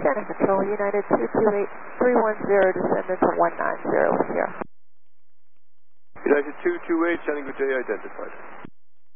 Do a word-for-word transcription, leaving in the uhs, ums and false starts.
Center Control, United two two eight three one zero, descendant to one nine zero here. United two two eight, sending good day identified.